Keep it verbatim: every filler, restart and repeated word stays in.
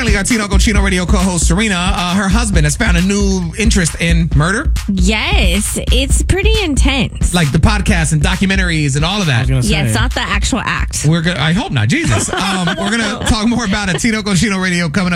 finally, our Tino Cochino Radio co-host Serena, uh, her husband has found a new interest in murder. Yes, it's pretty intense. Like the podcasts and documentaries and all of that. Yeah, it's not the actual act. We're gonna, I hope not. Jesus. Um, we're going to talk more about it. Tino Cochino Radio coming up.